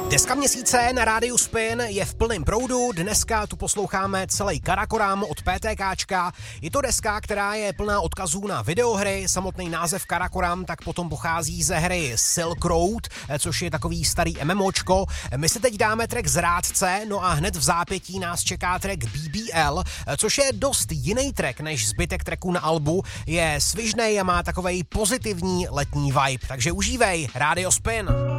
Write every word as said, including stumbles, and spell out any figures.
Deska měsíce na rádiu Spin je v plném proudu, dneska tu posloucháme celý Karakoram od PTKčka. Je to deska, která je plná odkazů na videohry, samotný název Karakoram tak potom pochází ze hry Silk Road, což je takový starý MMOčko. My si teď dáme track Zrádce, no a hned v zápětí nás čeká track B B L, což je dost jiný track než zbytek tracků na albu, je svižnej a má takovej pozitivní letní vibe, takže užívej, Rádio Spin.